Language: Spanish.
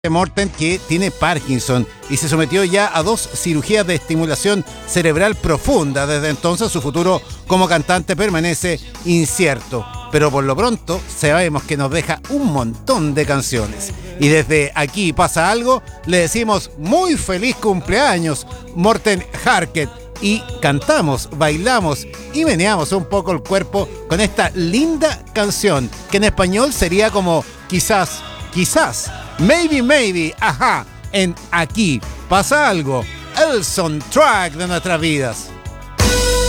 Morten, que tiene Parkinson y se sometió ya a 2 cirugías de estimulación cerebral profunda. Desde entonces su futuro como cantante permanece incierto, pero por lo pronto sabemos que nos deja un montón de canciones. Y desde Aquí pasa algo, le decimos muy feliz cumpleaños, Morten Harket, y cantamos, bailamos y meneamos un poco el cuerpo con esta linda canción, que en español sería como quizás, maybe, maybe, ajá, en Aquí pasa algo, el soundtrack de nuestras vidas.